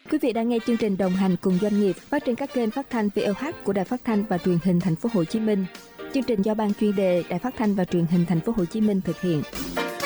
Quý vị đang nghe chương trình Đồng hành cùng doanh nghiệp phát trên các kênh phát thanh VOH của Đài Phát thanh và Truyền hình Thành phố Hồ Chí Minh. Chương trình do Ban chuyên đề Đài Phát thanh và Truyền hình Thành phố Hồ Chí Minh thực hiện.